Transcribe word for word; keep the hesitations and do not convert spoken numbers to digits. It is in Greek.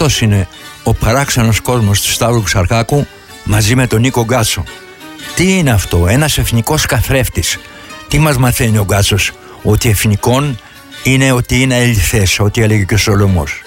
Αυτός είναι ο παράξενος κόσμος του Σταύρου Ξαρχάκου μαζί με τον Νίκο Γκάτσο. Τι είναι αυτό? Ένας εθνικός καθρέφτης. Τι μας μαθαίνει ο Γκάτσος? Ότι εθνικών είναι ότι είναι αληθές, ό,τι έλεγε και ο Σολομός.